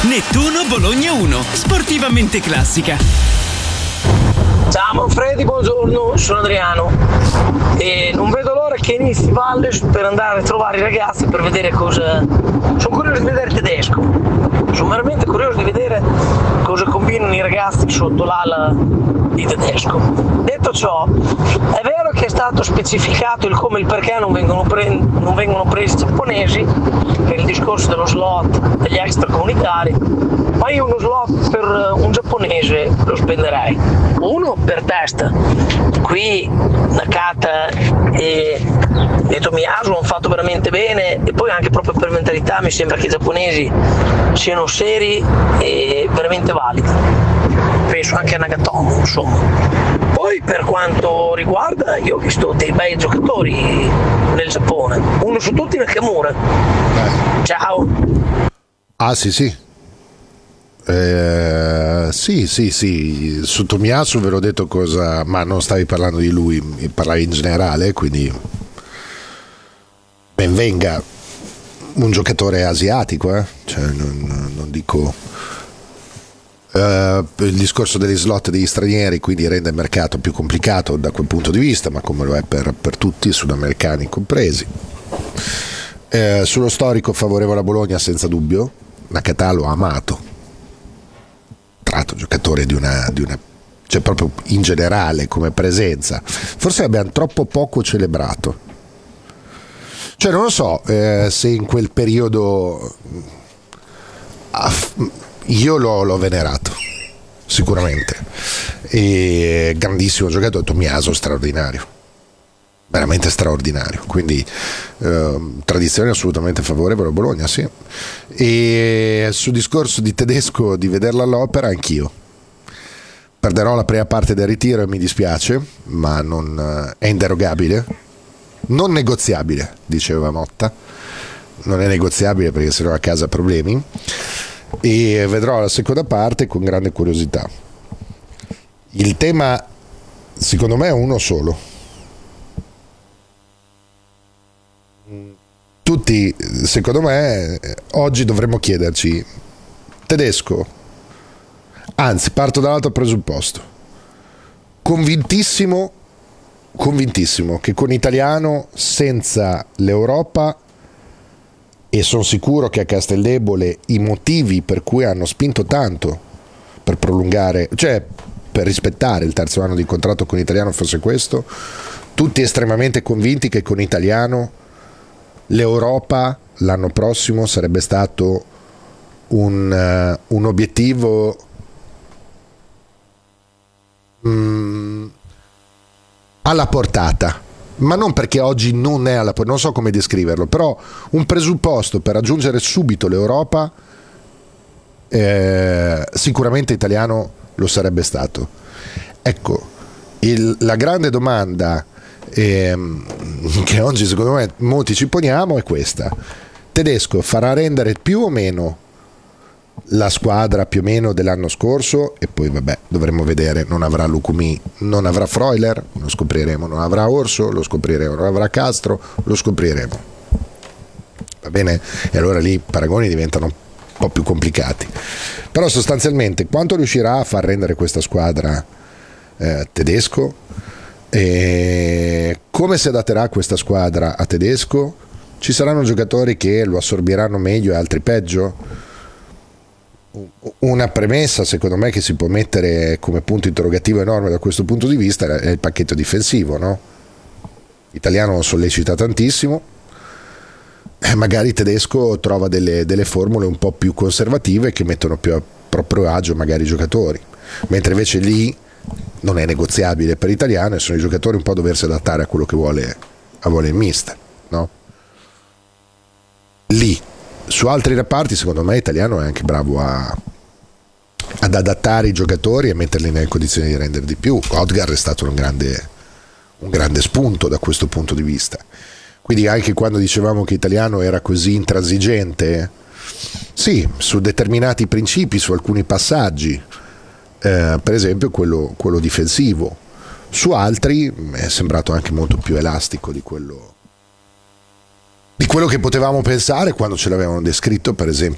Nettuno Bologna 1, sportivamente classica. Ciao Manfredi, buongiorno, sono Adriano e non vedo l'ora che inizi Valle per andare a trovare i ragazzi per vedere cosa. Sono curioso di vedere Tedesco, sono veramente curioso di vedere cosa combinano i ragazzi sotto l'ala di Tedesco. Detto ciò, è vero che è stato specificato il come e il perché non vengono presi i giapponesi per il discorso dello slot degli extracomunitari, ma io uno slot per un giapponese lo spenderei. Uno per testa, qui Nakata e Tomiyasu hanno fatto veramente bene, e poi anche proprio per mentalità mi sembra che i giapponesi siano seri e veramente validi. Penso anche a Nagatomo, insomma. Poi per quanto riguarda, io ho visto dei bei giocatori nel Giappone, uno su tutti Nakamura. Ciao. Ah sì, su Tomiyasu ve l'ho detto cosa, ma non stavi parlando di lui, parlavi in generale, quindi ben venga un giocatore asiatico, cioè, non dico il discorso degli slot degli stranieri, quindi rende il mercato più complicato da quel punto di vista, ma come lo è per tutti, sudamericani compresi. Sullo storico favorevole a Bologna senza dubbio, Nakata l'ho amato, tratto giocatore di una cioè proprio in generale come presenza, forse abbiamo troppo poco celebrato, cioè non lo so se in quel periodo io l'ho venerato sicuramente, e grandissimo giocatore. Tomiyasu straordinario, veramente straordinario, quindi tradizione assolutamente favorevole a Bologna, sì. E sul discorso di Tedesco di vederla all'opera, anch'io perderò la prima parte del ritiro e mi dispiace, ma non è inderogabile, non negoziabile, diceva Motta, non è negoziabile perché sennò a casa problemi, e vedrò la seconda parte con grande curiosità. Il tema secondo me è uno solo. Tutti, secondo me, oggi dovremmo chiederci: Tedesco, anzi parto dall'altro presupposto, convintissimo che con Italiano senza l'Europa, e sono sicuro che a Casteldebole i motivi per cui hanno spinto tanto per prolungare, cioè per rispettare il terzo anno di contratto con Italiano fosse questo, tutti estremamente convinti che con Italiano l'Europa l'anno prossimo sarebbe stato un obiettivo alla portata, ma non perché oggi non è alla portata, non so come descriverlo, però un presupposto per raggiungere subito l'Europa sicuramente Italiano lo sarebbe stato. Ecco, la grande domanda che oggi secondo me molti ci poniamo è questa: Tedesco farà rendere più o meno la squadra più o meno dell'anno scorso? E poi vabbè, dovremmo vedere, non avrà Lucumi, non avrà Freuler, lo scopriremo, non avrà Orso, lo scopriremo, non avrà Castro, lo scopriremo, va bene? E allora lì i paragoni diventano un po' più complicati, però sostanzialmente quanto riuscirà a far rendere questa squadra Tedesco, e come si adatterà questa squadra a Tedesco? Ci saranno giocatori che lo assorbiranno meglio e altri peggio? Una premessa secondo me che si può mettere come punto interrogativo enorme da questo punto di vista è il pacchetto difensivo, no? Italiano lo sollecita tantissimo, magari Tedesco trova delle formule un po' più conservative che mettono più a proprio agio magari i giocatori, mentre invece lì non è negoziabile per Italiano e sono i giocatori un po' a doversi adattare a quello che vuole il mister, no? Lì su altri reparti secondo me Italiano è anche bravo ad adattare i giocatori e metterli nelle condizioni di rendere di più. Odgar è stato un grande spunto da questo punto di vista, quindi anche quando dicevamo che Italiano era così intransigente, sì, su determinati principi, su alcuni passaggi, per esempio quello difensivo, su altri è sembrato anche molto più elastico di quello che potevamo pensare quando ce l'avevano descritto per